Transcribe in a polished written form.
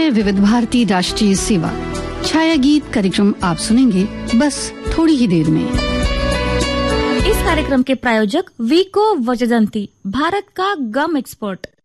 है विविध भारती राष्ट्रीय सेवा। छाया गीत कार्यक्रम आप सुनेंगे बस थोड़ी ही देर में। इस कार्यक्रम के प्रायोजक वीको वजदंती, भारत का गम एक्सपर्ट।